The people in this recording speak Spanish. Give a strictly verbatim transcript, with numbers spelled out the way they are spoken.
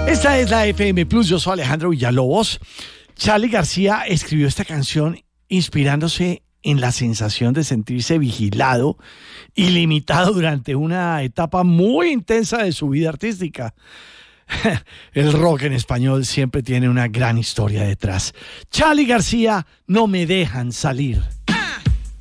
Esta es la F M Plus, yo soy Alejandro Villalobos. Charly García escribió esta canción inspirándose en la sensación de sentirse vigilado y limitado durante una etapa muy intensa de su vida artística. El rock en español siempre tiene una gran historia detrás. Charly García, No me dejan salir.